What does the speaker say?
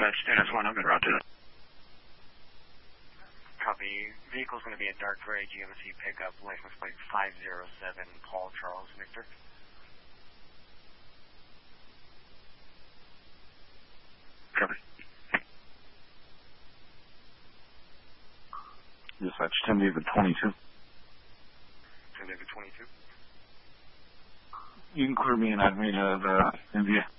dispatch, Dennis 1, I'm going to route to that. Copy. Vehicle's going to be a dark gray GMC pickup, license plate 507, Paul Charles Victor. Copy. Dispatch 10 David 22. 10 David 22. You can clear me and add me to the NVA.